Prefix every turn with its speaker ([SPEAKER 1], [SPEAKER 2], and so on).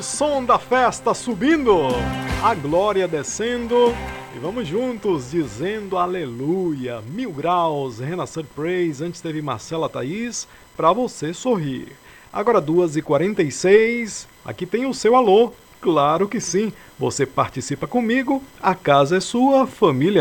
[SPEAKER 1] som da festa subindo, a glória descendo e vamos juntos dizendo aleluia. 1000 graus, Renascer Praise, antes teve Marcela Thaís, pra você sorrir. Agora 2h46, aqui tem o seu alô, claro que sim, você participa comigo, a casa é sua, família